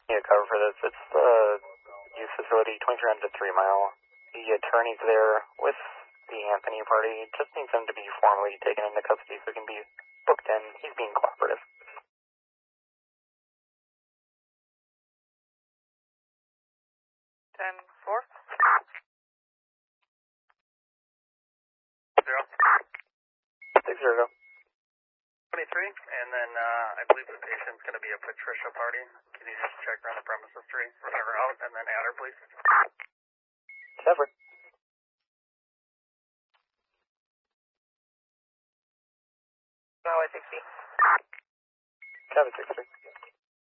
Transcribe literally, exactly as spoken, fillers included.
Yeah, cover for this. It's the youth facility, twenty-three hundred to three Mile. The attorney's there with the Anthony party. Just needs him to be formally taken into custody so he can be booked in. He's being cooperative. ten four. Zero. Six zero. twenty-three, and then uh, I believe the patient's going to be a Patricia party. Can you just check around the premises three, run her out, and then add her, please? Separate. Highway sixty. Copy six three.